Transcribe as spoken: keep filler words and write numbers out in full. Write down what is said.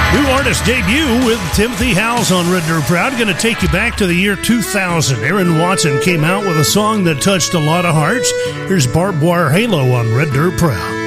New artist debut with Timothy Howes on Red Dirt Proud. Going to take you back to the year two thousand. Aaron Watson came out with a song that touched a lot of hearts. Here's Barbed Wire Halo on Red Dirt Proud.